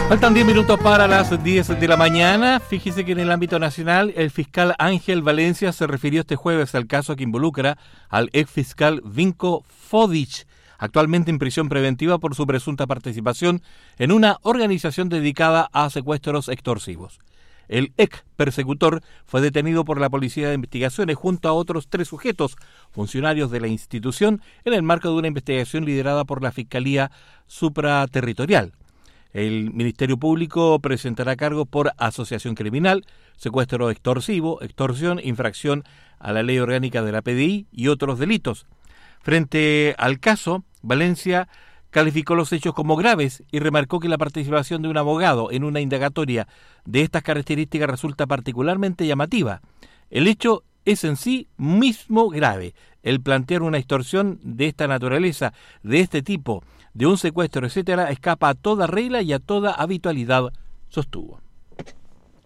Faltan 10 minutos para las 10 de la mañana. Fíjese que en el ámbito nacional, el fiscal Ángel Valencia se refirió este jueves al caso que involucra al exfiscal Vinko Fodic, actualmente en prisión preventiva por su presunta participación en una organización dedicada a secuestros extorsivos. El ex persecutor fue detenido por la Policía de Investigaciones junto a otros 3 sujetos, funcionarios de la institución, en el marco de una investigación liderada por la Fiscalía Supraterritorial. El Ministerio Público presentará cargos por asociación criminal, secuestro extorsivo, extorsión, infracción a la ley orgánica de la PDI y otros delitos. Frente al caso, Valencia calificó los hechos como graves y remarcó que la participación de un abogado en una indagatoria de estas características resulta particularmente llamativa. El hecho es en sí mismo grave. El plantear una extorsión de esta naturaleza, de este tipo, de un secuestro, etcétera, escapa a toda regla y a toda habitualidad, sostuvo.